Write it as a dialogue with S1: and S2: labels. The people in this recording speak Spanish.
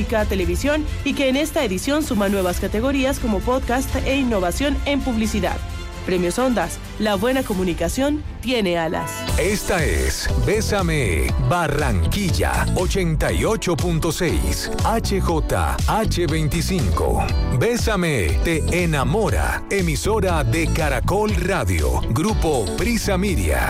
S1: música, televisión y que en esta edición suma nuevas categorías como podcast e innovación en publicidad. Premios Ondas, la buena comunicación tiene alas.
S2: Esta es Bésame Barranquilla 88.6 HJH25. Bésame te enamora. Emisora de Caracol Radio. Grupo Prisa Media.